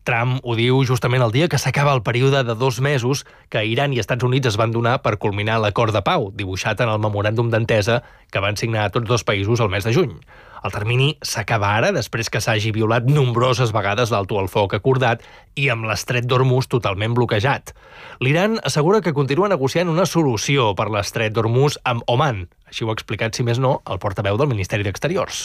Trump ho diu justament el dia que s'acaba el període de 2 mesos que Iran i Estats Units es van donar per culminar l'acord de pau, dibuixat en el memoràndum d'entesa que van signar tots dos països el mes de juny. El termini s'acaba ara, després que s'hagi violat nombroses vegades l'alto al foc acordat i amb l'estret d'Hormuz totalment bloquejat. L'Iran assegura que continua negociant una solució per l'estret d'Hormuz amb Oman. Així ho ha explicat, si més no, el portaveu del Ministeri d'Exteriors.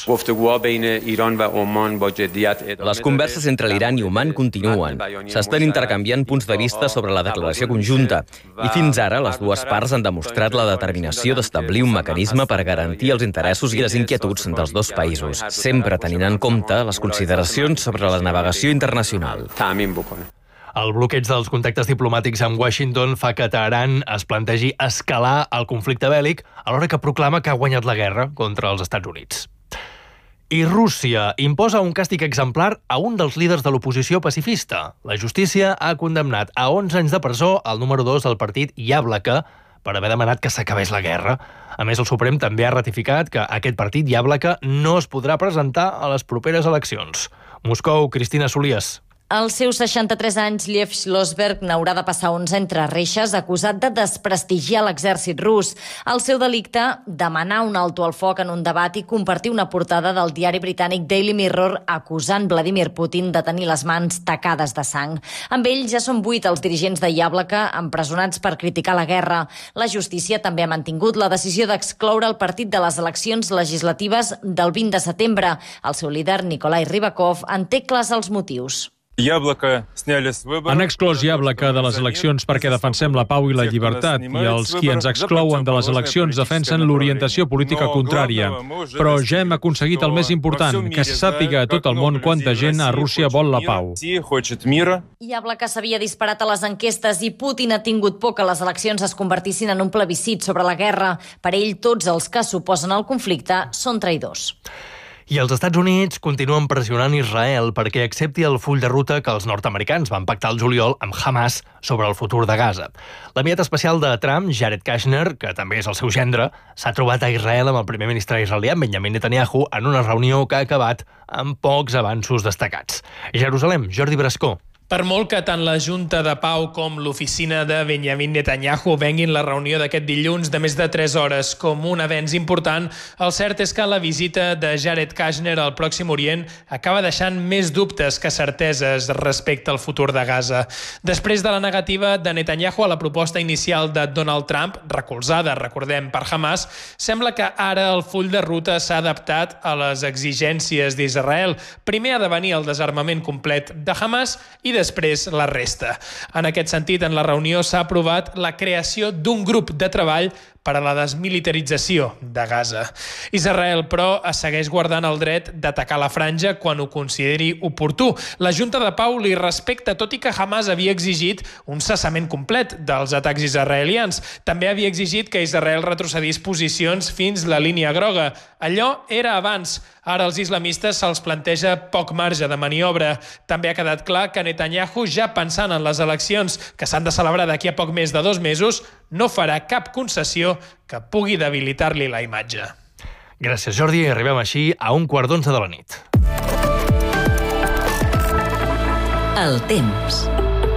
Les converses entre l'Iran i Oman continuen. S'estan intercanviant punts de vista sobre la declaració conjunta i fins ara les dues parts han demostrat la determinació d'establir un mecanisme per garantir els interessos i les inquietuds dels dos països, sempre tenint en compte les consideracions sobre la navegació internacional. El bloqueig dels contactes diplomàtics amb Washington fa que Teheran es plantegi escalar el conflicte bèl·lic alhora que proclama que ha guanyat la guerra contra els Estats Units. I Rússia imposa un càstig exemplar a un dels líders de l'oposició pacifista. La justícia ha condemnat a 11 anys de presó el número 2 del partit Yablaka per haver demanat que s'acabés la guerra. A més, el Suprem també ha ratificat que aquest partit Yablaka no es podrà presentar a les properes eleccions. Moscou, Cristina Solies. Als seus 63 anys, Liev Schlossberg n'haurà de passar 11 entre reixes, acusat de desprestigiar l'exèrcit rus. El seu delicte, demanar un alto al foc en un debat i compartir una portada del diari britànic Daily Mirror acusant Vladimir Putin de tenir les mans tacades de sang. Amb ell ja són 8 els dirigents de Yablaka empresonats per criticar la guerra. La justícia també ha mantingut la decisió d'excloure el partit de les eleccions legislatives del 20 de setembre. El seu líder, Nikolai Rybakov, en té clars els motius. Han exclòs Yablaka de les eleccions perquè defensem la pau i la llibertat i els qui ens exclouen de les eleccions defensen l'orientació política contrària. Però ja hem aconseguit el més important, que se sàpiga a tot el món quanta gent a Rússia vol la pau. Yablaka s'havia disparat a les enquestes i Putin ha tingut por que les eleccions es convertissin en un plebiscit sobre la guerra. Per ell, tots els que s'oposen al conflicte són traïdors. I els Estats Units continuen pressionant Israel perquè accepti el full de ruta que els nord-americans van pactar el juliol amb Hamas sobre el futur de Gaza. L'enviat especial de Trump, Jared Kushner, que també és el seu gendre, s'ha trobat a Israel amb el primer ministre israelià, Benjamin Netanyahu, en una reunió que ha acabat amb pocs avanços destacats. Jerusalem, Jordi Brascó. Per molt que tant la Junta de Pau com l'oficina de Benjamin Netanyahu venguin la reunió d'aquest dilluns de més de 3 hores com un avenç important, el cert és que la visita de Jared Kushner al Pròxim Orient acaba deixant més dubtes que certeses respecte al futur de Gaza. Després de la negativa de Netanyahu a la proposta inicial de Donald Trump, recolzada, recordem, per Hamas, sembla que ara el full de ruta s'ha adaptat a les exigències d'Israel. Primer ha de venir el desarmament complet de Hamas i després la resta. En aquest sentit, en la reunió s'ha aprovat la creació d'un grup de treball per a la desmilitarització de Gaza. Israel, però, es segueix guardant el dret d'atacar la franja quan ho consideri oportú. La Junta de Pau li respecta, tot i que Hamas havia exigit un cessament complet dels atacs israelians. També havia exigit que Israel retrocedís posicions fins la línia groga. Allò era abans. Ara als islamistes se'ls planteja poc marge de maniobra. També ha quedat clar que Netanyahu, ja pensant en les eleccions que s'han de celebrar d'aquí a poc més de 2 mesos, no farà cap concessió que pugui debilitar-li la imatge. Gràcies, Jordi. Arribem així a 11:45 de la nit. El temps.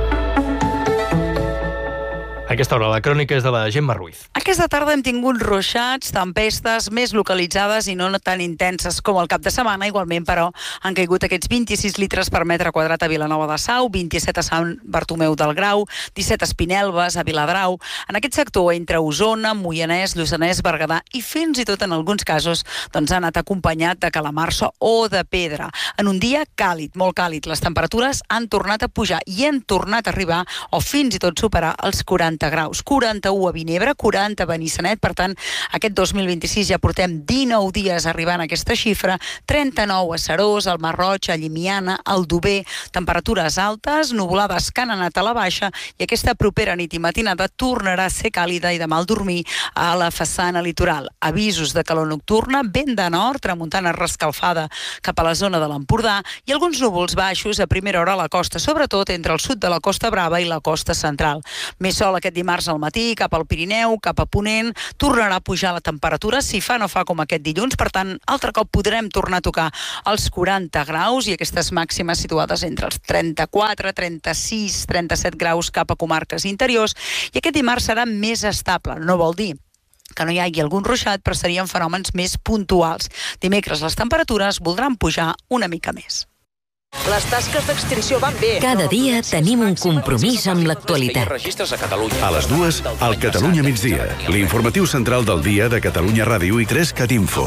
A aquesta hora, la crònica és de la Gemma Ruiz. Aquesta tarda hem tingut ruixats, tempestes més localitzades i no tan intenses com el cap de setmana. Igualment, però, han caigut aquests 26 litres per metre quadrat a Vilanova de Sau, 27 a Sant Bartomeu del Grau, 17 a Espinelves, a Viladrau. En aquest sector, entre Osona, Moianès, Lluçanès, Berguedà i fins i tot en alguns casos ha anat acompanyat de calamarsa o de pedra. En un dia càlid, molt càlid, les temperatures han tornat a pujar i han tornat a arribar o fins i tot superar els 40 graus. 41 a Vinebre, 40 a Benissanet. Per tant, aquest 2026 ja portem 19 dies arribant a aquesta xifra. 39 a Serós, al Marroig, a Llimiana, al Dober. Temperatures altes, nuvolades que han anat a la baixa i aquesta propera nit i matinada tornarà a ser càlida i de mal dormir a la façana litoral. Avisos de calor nocturna, vent de nord, tramuntana rescalfada cap a la zona de l'Empordà i alguns núvols baixos a primera hora a la costa, sobretot entre el sud de la Costa Brava i la costa central. Més sol aquest aquest dimarts al matí, cap al Pirineu, cap a Ponent, tornarà a pujar la temperatura, si fa no fa com aquest dilluns, per tant, altre cop podrem tornar a tocar els 40 graus i aquestes màximes situades entre els 34, 36, 37 graus cap a comarques interiors, i aquest dimarts serà més estable. No vol dir que no hi hagi algun ruixat, però serien fenòmens més puntuals. Dimecres les temperatures voldran pujar una mica més. Les tasques d'extinció van bé. Cada dia tenim un compromís amb l'actualitat. A les 2, al Catalunya migdia, l'informatiu central del dia de Catalunya Ràdio i 3CAT Info.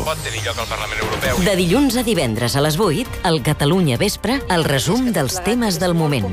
De dilluns a divendres a les 8, al Catalunya Vespre, el resum dels temes del moment.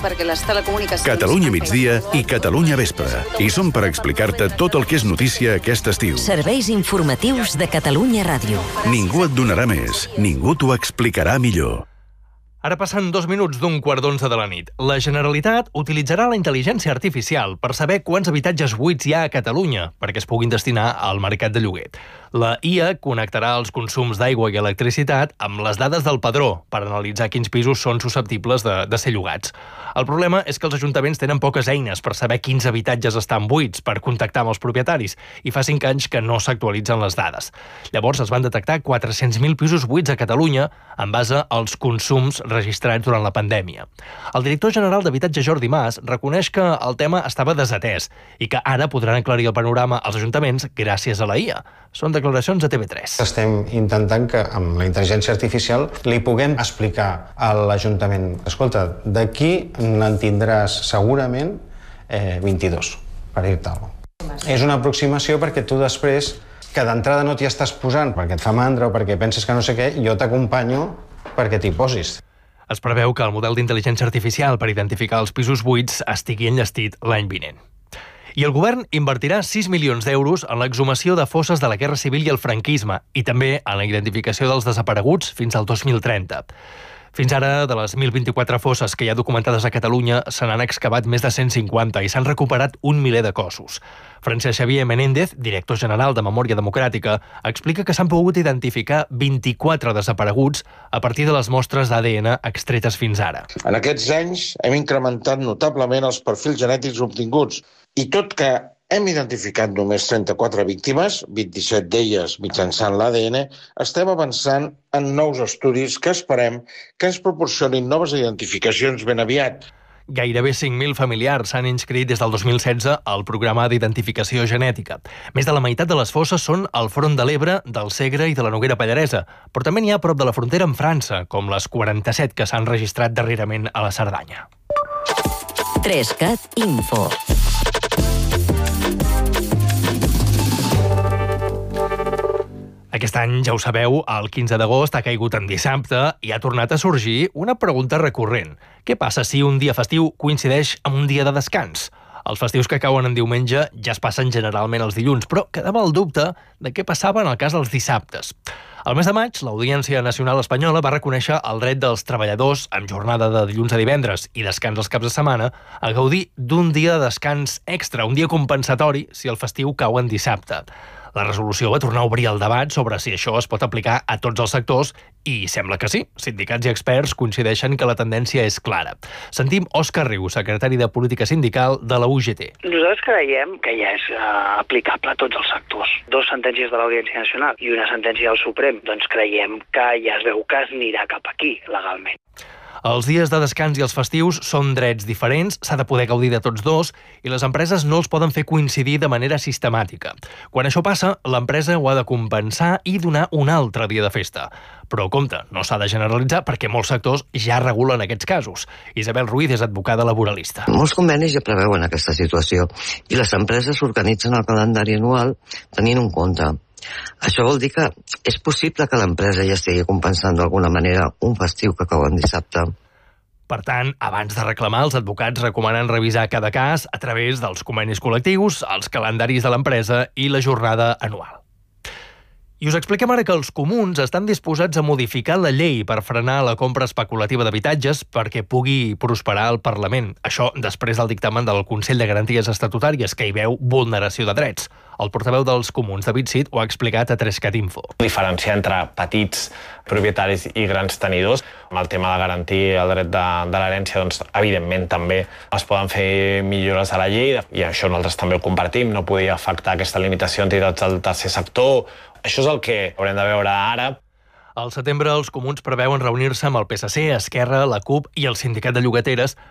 Catalunya migdia i Catalunya Vespre. I som per explicar-te tot el que és notícia aquest estiu. Serveis informatius de Catalunya Ràdio. Ningú et donarà més, ningú t'ho explicarà millor. Ara passen 2 minuts d'un 11:15 de la nit. La Generalitat utilitzarà la intel·ligència artificial per saber quants habitatges buits hi ha a Catalunya perquè es puguin destinar al mercat de lloguer. La IA connectarà els consums d'aigua i electricitat amb les dades del padró per analitzar quins pisos són susceptibles de ser llogats. El problema és que els ajuntaments tenen poques eines per saber quins habitatges estan buits per contactar amb els propietaris i fa 5 anys que no s'actualitzen les dades. Llavors es van detectar 400.000 pisos buits a Catalunya en base als consums registrats durant la pandèmia. El director general d'Habitatge, Jordi Mas, reconeix que el tema estava desatès i que ara podran aclarir el panorama als ajuntaments gràcies a la IA. Són declaracions a TV3. Estem intentant que amb la intel·ligència artificial li puguem explicar a l'Ajuntament: escolta, d'aquí n'en tindràs segurament 22, per dir-te alguna cosa. És una aproximació perquè tu després, que d'entrada no t'hi estàs posant perquè et fa mandra o perquè penses que no sé què, jo t'acompanyo perquè t'hi posis. Es preveu que el model d'intel·ligència artificial per identificar els pisos buits estigui enllestit l'any vinent. I el govern invertirà 6 milions d'euros en l'exhumació de fosses de la Guerra Civil i el franquisme i també en la identificació dels desapareguts fins al 2030. Fins ara, de les 1.024 fosses que hi ha documentades a Catalunya, se n'han excavat més de 150 i s'han recuperat 1 miler de cossos. Francesc Xavier Menéndez, director general de Memòria Democràtica, explica que s'han pogut identificar 24 desapareguts a partir de les mostres d'ADN extretes fins ara. En aquests anys hem incrementat notablement els perfils genètics obtinguts i tot que hem identificat només 34 víctimes, 27 d'elles mitjançant l'ADN, estem avançant en nous estudis que esperem que ens proporcionin noves identificacions ben aviat. Gairebé 5.000 familiars s'han inscrit des del 2016 al programa d'identificació genètica. Més de la meitat de les fosses són al front de l'Ebre, del Segre i de la Noguera Pallaresa, però també n'hi ha a prop de la frontera amb França, com les 47 que s'han registrat darrerament a la Cerdanya. 3CAT Info. Aquest any, ja ho sabeu, el 15 d'agost ha caigut en dissabte i ha tornat a sorgir una pregunta recurrent. Què passa si un dia festiu coincideix amb un dia de descans? Els festius que cauen en diumenge ja es passen generalment els dilluns, però quedava el dubte de què passava en el cas dels dissabtes. Al mes de maig, l'Audiència Nacional Espanyola va reconèixer el dret dels treballadors amb jornada de dilluns a divendres i descans els caps de setmana a gaudir d'un dia de descans extra, un dia compensatori si el festiu cau en dissabte. La resolució va tornar a obrir el debat sobre si això es pot aplicar a tots els sectors i sembla que sí. Sindicats i experts coincideixen que la tendència és clara. Sentim Òscar Riu, secretari de Política Sindical de la UGT. Nosaltres creiem que ja és aplicable a tots els sectors. 2 sentències de l'Audiència Nacional i una sentència del Suprem. Doncs creiem que ja es veu que es anirà cap aquí, legalment. Els dies de descans i els festius són drets diferents, s'ha de poder gaudir de tots dos i les empreses no els poden fer coincidir de manera sistemàtica. Quan això passa, l'empresa ho ha de compensar i donar un altre dia de festa. Però, compte, no s'ha de generalitzar perquè molts sectors ja regulen aquests casos. Isabel Ruiz és advocada laboralista. Molts convenis ja preveuen aquesta situació i les empreses organitzen el calendari anual tenint en compte. Això vol dir que és possible que l'empresa ja estigui compensant d'alguna manera un festiu que cau en dissabte. Per tant, abans de reclamar, els advocats recomanen revisar cada cas a través dels convenis col·lectius, els calendaris de l'empresa i la jornada anual. I us expliquem ara que els comuns estan disposats a modificar la llei per frenar la compra especulativa d'habitatges perquè pugui prosperar al Parlament. Això després del dictamen del Consell de Garanties Estatutàries, que hi veu vulneració de drets. El portaveu dels Comuns, David Cid, ho ha explicat a 3cat Info. Diferenciar entre petits propietaris i grans tenidors. Amb el tema de garantir el dret de l'herència, doncs, evidentment també es poden fer millores a la llei i això nosaltres també ho compartim. No podia afectar aquesta limitació a entitats del tercer sector. Això és el que haurem de veure ara. Al setembre, els Comuns preveuen reunir-se amb el PSC, Esquerra, la CUP i el Sindicat de Llogateres